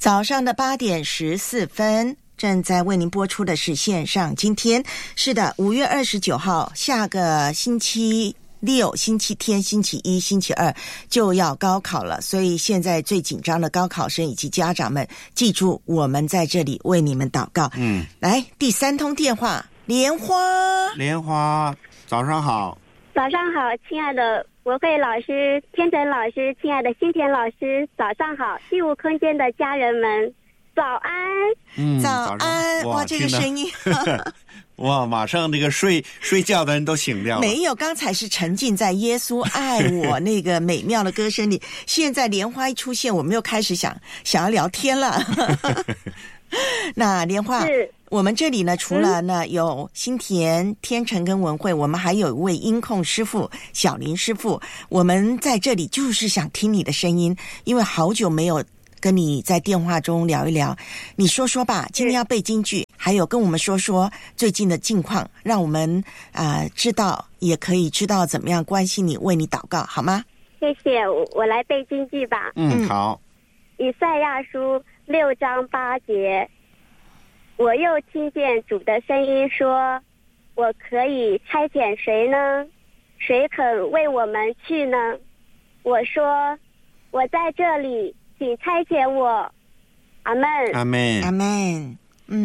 早上的8点14分，正在为您播出的是线上。今天是的5月29号，下个星期六、星期天、星期一、星期二就要高考了，所以现在最紧张的高考生以及家长们，记住我们在这里为你们祷告。来，第3通电话，莲花， 早上好。 早上好，亲爱的文慧老师、天成老师，亲爱的新田老师，早上好，第5空间的家人们，早安。 早安。哇，这个声音哇，马上这个睡觉的人都醒掉了。 没有，刚才是沉浸在耶稣爱我那个美妙的歌声里，现在莲花一出现，我们又开始想要聊天了。那莲花，我们这里呢，除了呢有新田、天成跟文慧，我们还有一位音控师傅小林师傅。我们在这里就是想听你的声音，因为好久没有跟你在电话中聊一聊，你说说吧，今天要背京剧，还有跟我们说说最近的近况，让我们知道，也可以知道怎么样关心你，为你祷告，好吗？ 谢谢，我来背京剧吧。 好。 以赛亚书6章8节，我又听见主的声音说，我可以差遣谁呢？谁肯为我们去呢？我说，我在这里，请差遣我。阿们， 阿们， 阿们。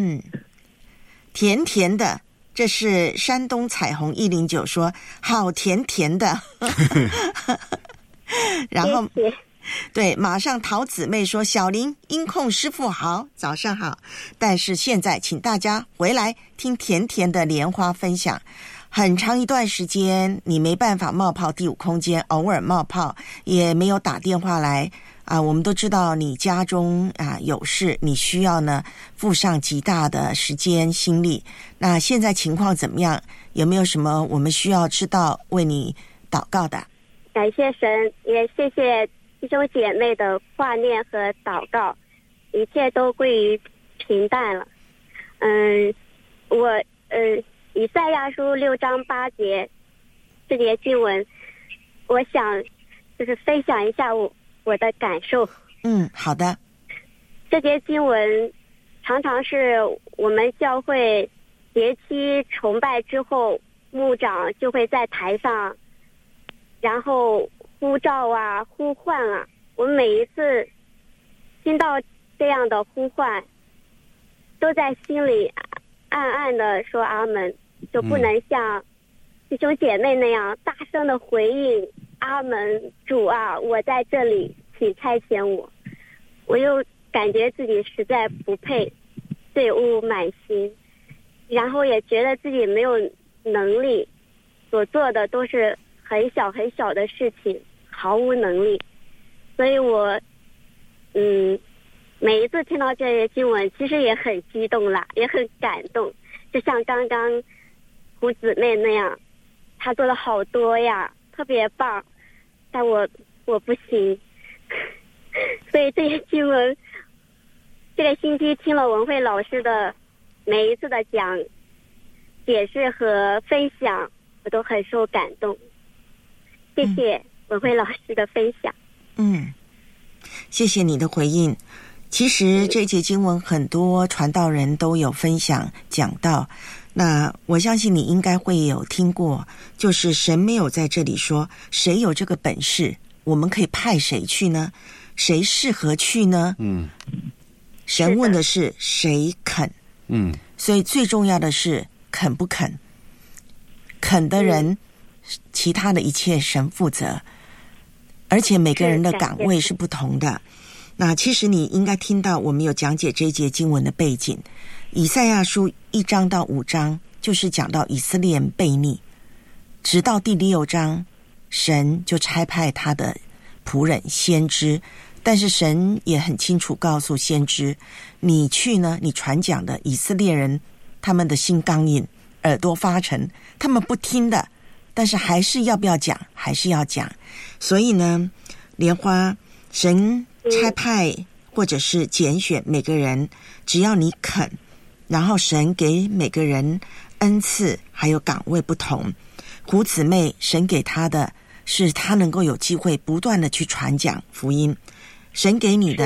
甜甜的，这是山东彩虹109说，好甜甜的。然后谢谢。 对，马上陶姊妹说，小林音控师傅好，早上好。但是现在请大家回来听甜甜的莲花分享。很长一段时间你没办法冒泡第5空间，偶尔冒泡，也没有打电话来我们都知道你家中有事，你需要呢付上极大的时间心力。那现在情况怎么样？有没有什么我们需要知道为你祷告的？ 感谢神，也谢谢弟兄姐妹的挂念和祷告，一切都归于平淡了。以赛亚书6章8节这节经文，我想就是分享一下我的感受。 好的。 这节经文常常是我们教会节期崇拜之后，牧长就会在台上，然后呼召呼唤我们每一次听到这样的呼唤，都在心里暗暗的说阿门，就不能像弟兄姐妹那样大声的回应阿门，主啊，我在这里，请差遣我。我又感觉自己实在不配，罪恶满心，然后也觉得自己没有能力，所做的都是很小很小的事情，毫无能力。所以我每一次听到这些经文，其实也很激动啦，也很感动，就像刚刚胡姊妹那样，她做了好多呀，特别棒，但我不行。所以这些经文，这个星期听了文慧老师的每一次的解释和分享，我都很受感动。谢谢文慧老师的分享。 谢谢你的回应。其实这节经文很多传道人都有分享讲到，那我相信你应该会有听过，就是神没有在这里说谁有这个本事，我们可以派谁去呢？谁适合去呢？神问的是谁肯。所以最重要的是肯不肯。肯的人，其他的一切神负责。而且每个人的岗位是不同的。那其实你应该听到我们有讲解这一节经文的背景。以赛亚书1章到5章就是讲到以色列人悖逆，直到第6章神就差派他的仆人先知，但是神也很清楚告诉先知，你去呢，你传讲的以色列人他们的心刚硬，耳朵发沉，他们不听的，但是还是要不要讲？还是要讲。所以呢，莲花，神差派或者是拣选每个人，只要你肯，然后神给每个人恩赐还有岗位不同。胡姊妹，神给他的是他能够有机会不断的去传讲福音，神给你的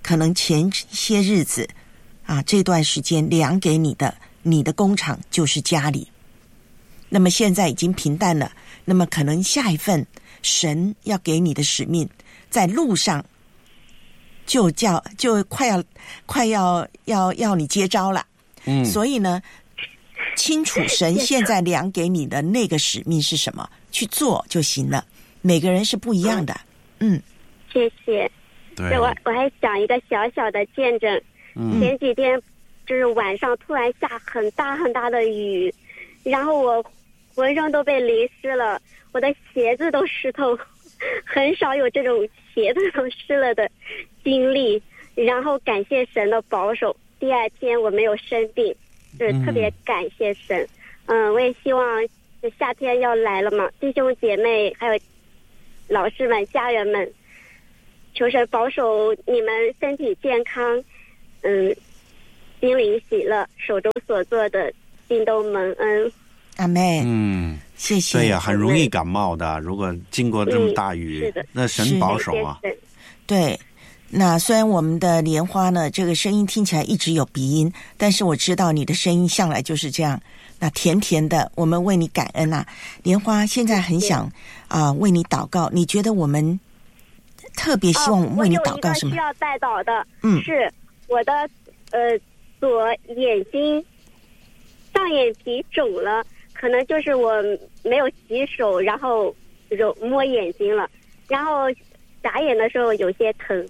可能前些日子这段时间量给你的工厂就是家里，那么现在已经平淡了，那么可能下一份神要给你的使命在路上就快要你接招了。所以呢，清楚神现在量给你的那个使命是什么，去做就行了。每个人是不一样的。 谢谢。 对， 我还讲一个小小的见证。前几天就是晚上突然下很大很大的雨，然后我浑身都被淋湿了，我的鞋子都湿透，很少有这种鞋子都湿了的经历。然后感谢神的保守，第二天我没有生病，就是特别感谢神。我也希望夏天要来了嘛，弟兄姐妹还有老师们家人们，求神保守你们身体健康，心灵喜乐，手中所做的尽都蒙恩。 阿妹，谢谢。 对呀，很容易感冒的，如果经过这么大雨， 是的， 那神保守啊。 对，那虽然我们的莲花呢，这个声音听起来一直有鼻音，但是我知道你的声音向来就是这样，那甜甜的，我们为你感恩啊。莲花现在很想为你祷告，你觉得我们特别希望我们为你祷告什么？ 我有一个需要代祷的，是我的左眼睛上眼皮肿了，可能就是我没有洗手，然后摸眼睛了，然后眨眼的时候有些疼。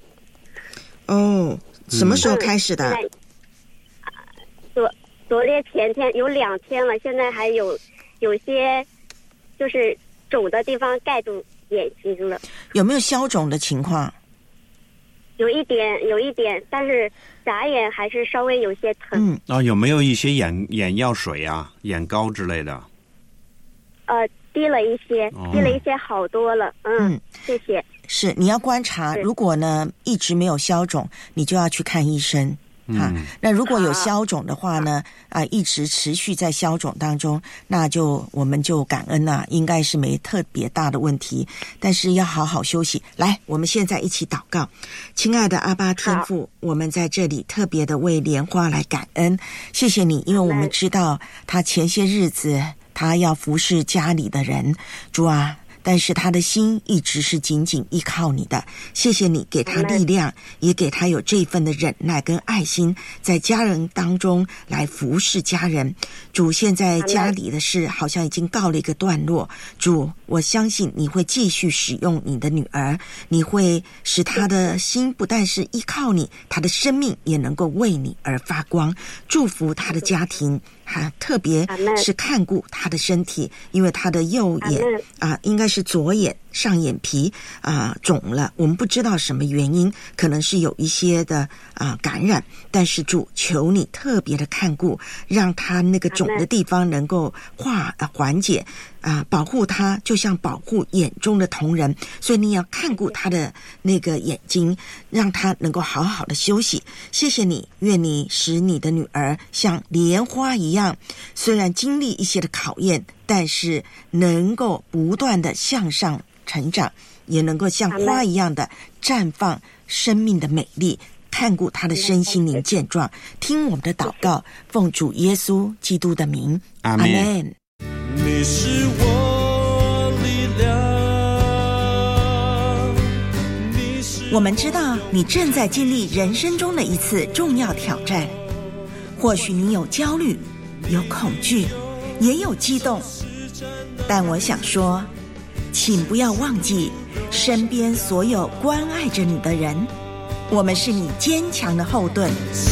什么时候开始的？ 昨天前天有2天了，现在还有些就是肿的地方盖住眼睛了。有没有消肿的情况？有一点，但是眨眼还是稍微有些疼。 有没有一些眼药水啊、眼膏之类的？ 滴了一些好多了。谢谢。 是，你要观察，如果呢一直没有消肿，你就要去看医生。那如果有消肿的话呢，一直持续在消肿当中，那我们就感恩了，应该是没特别大的问题，但是要好好休息。来，我们现在一起祷告。亲爱的阿爸天父，我们在这里特别的为莲花来感恩，谢谢你，因为我们知道他前些日子他要服侍家里的人，主啊，但是他的心一直是紧紧依靠你的，谢谢你给他力量，也给他有这份的忍耐跟爱心，在家人当中来服侍家人。主，现在家里的事好像已经告了一个段落，主，我相信你会继续使用你的女儿，你会使她的心不但是依靠你，她的生命也能够为你而发光。祝福她的家庭，特别是看顾她的身体，因为她的右眼应该是左眼上眼皮肿了，我们不知道什么原因，可能是有一些的感染，但是主，求你特别的看顾，让她那个肿的地方能够缓解，保护她，就像保护眼中的瞳人，所以你要看顾她的那个眼睛，让她能够好好的休息。谢谢你，愿你使你的女儿像莲花一样，虽然经历一些的考验，但是能够不断的向上成长，也能够像花一样的绽放生命的美丽，看顾他的身心灵健壮。听我们的祷告，奉主耶稣基督的名，阿们。 你是我力量， 我们知道你正在经历人生中的一次重要挑战，或许你有焦虑，有恐惧，也有激动，但我想说，请不要忘记身边所有关爱着你的人，我们是你坚强的后盾。